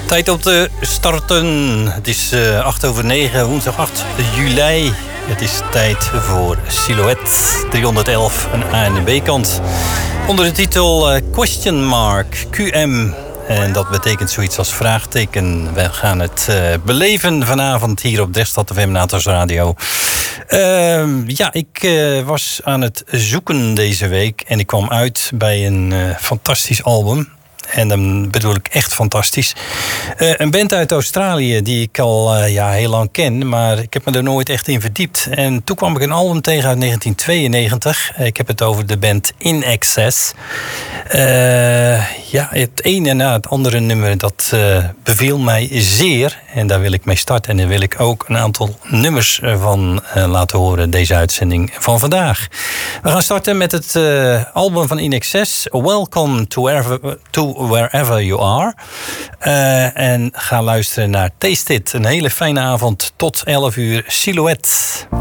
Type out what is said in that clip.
Tijd om te starten. Het is 8:08, woensdag 8 juli. Het is tijd voor Silhouette 311, een A- en een B-kant. Onder de titel Question Mark, QM. En dat betekent zoiets als vraagteken. We gaan het beleven vanavond hier op Drechtstad FM Natas Radio. Ik was aan het zoeken deze week en ik kwam uit bij een fantastisch album. En dan bedoel ik echt fantastisch. Een band uit Australië die ik al heel lang ken, maar ik heb me er nooit echt in verdiept. En toen kwam ik een album tegen uit 1992. Ik heb het over de band In Excess. Het ene na het andere nummer, dat beviel mij zeer. En daar wil ik mee starten. En daar wil ik ook een aantal nummers van laten horen, deze uitzending van vandaag. We gaan starten met het album van In Excess, Welcome to Wherever You Are. En ga luisteren naar Taste It. Een hele fijne avond tot 11 uur. Silhouette.